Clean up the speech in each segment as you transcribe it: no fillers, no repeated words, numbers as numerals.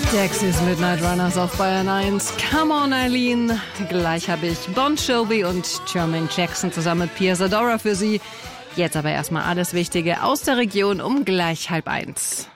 Dexys Midnight Runners auf Bayern 1. Come on, Eileen. Gleich habe ich Bon Jovi und Jermaine Jackson zusammen mit Pia Zadora für Sie. Jetzt aber erstmal alles Wichtige aus der Region um gleich 12:30.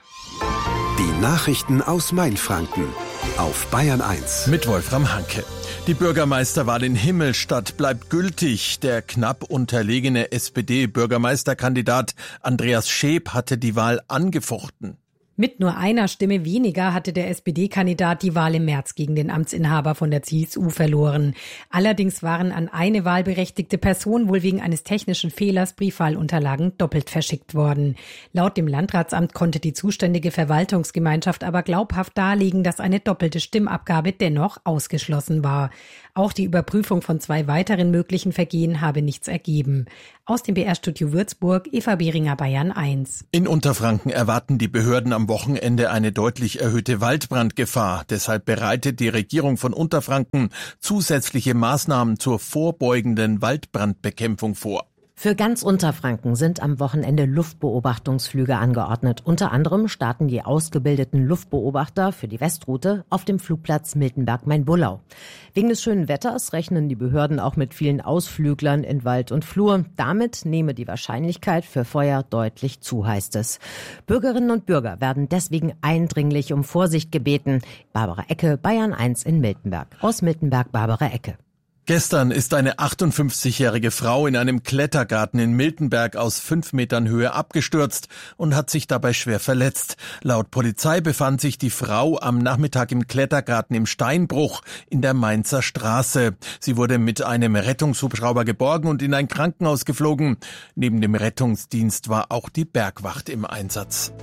Die Nachrichten aus Mainfranken auf Bayern 1. Mit Wolfram Hanke. Die Bürgermeisterwahl in Himmelstadt bleibt gültig. Der knapp unterlegene SPD-Bürgermeisterkandidat Andreas Scheep hatte die Wahl angefochten. Mit nur einer Stimme weniger hatte der SPD-Kandidat die Wahl im März gegen den Amtsinhaber von der CSU verloren. Allerdings waren an eine wahlberechtigte Person wohl wegen eines technischen Fehlers Briefwahlunterlagen doppelt verschickt worden. Laut dem Landratsamt konnte die zuständige Verwaltungsgemeinschaft aber glaubhaft darlegen, dass eine doppelte Stimmabgabe dennoch ausgeschlossen war. Auch die Überprüfung von 2 weiteren möglichen Vergehen habe nichts ergeben. Aus dem BR-Studio Würzburg, Eva Behringer, Bayern 1. In Unterfranken erwarten die Behörden am Wochenende eine deutlich erhöhte Waldbrandgefahr. Deshalb bereitet die Regierung von Unterfranken zusätzliche Maßnahmen zur vorbeugenden Waldbrandbekämpfung vor. Für ganz Unterfranken sind am Wochenende Luftbeobachtungsflüge angeordnet. Unter anderem starten die ausgebildeten Luftbeobachter für die Westroute auf dem Flugplatz Miltenberg-Main-Bullau. Wegen des schönen Wetters rechnen die Behörden auch mit vielen Ausflüglern in Wald und Flur. Damit nehme die Wahrscheinlichkeit für Feuer deutlich zu, heißt es. Bürgerinnen und Bürger werden deswegen eindringlich um Vorsicht gebeten. Barbara Ecke, Bayern 1 in Miltenberg. Aus Miltenberg, Barbara Ecke. Gestern ist eine 58-jährige Frau in einem Klettergarten in Miltenberg aus 5 Metern Höhe abgestürzt und hat sich dabei schwer verletzt. Laut Polizei befand sich die Frau am Nachmittag im Klettergarten im Steinbruch in der Mainzer Straße. Sie wurde mit einem Rettungshubschrauber geborgen und in ein Krankenhaus geflogen. Neben dem Rettungsdienst war auch die Bergwacht im Einsatz.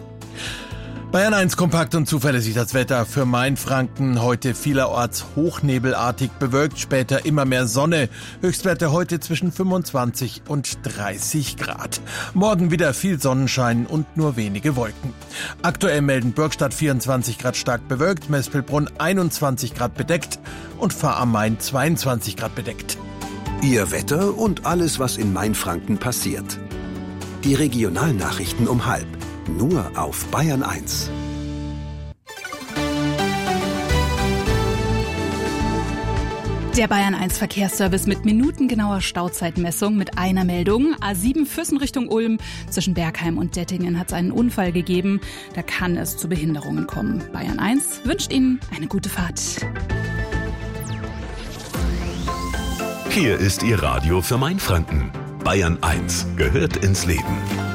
Bayern 1 kompakt und zuverlässig das Wetter für Mainfranken. Heute vielerorts hochnebelartig bewölkt, später immer mehr Sonne. Höchstwerte heute zwischen 25 und 30 Grad. Morgen wieder viel Sonnenschein und nur wenige Wolken. Aktuell melden Bürgstadt 24 Grad stark bewölkt, Mespelbrunn 21 Grad bedeckt und Fahr am Main 22 Grad bedeckt. Ihr Wetter und alles, was in Mainfranken passiert. Die Regionalnachrichten um 12:30. Nur auf Bayern 1. Der Bayern 1 Verkehrsservice mit minutengenauer Stauzeitmessung mit einer Meldung. A7 Füssen Richtung Ulm. Zwischen Bergheim und Dettingen hat es einen Unfall gegeben. Da kann es zu Behinderungen kommen. Bayern 1 wünscht Ihnen eine gute Fahrt. Hier ist Ihr Radio für Mainfranken. Bayern 1 gehört ins Leben.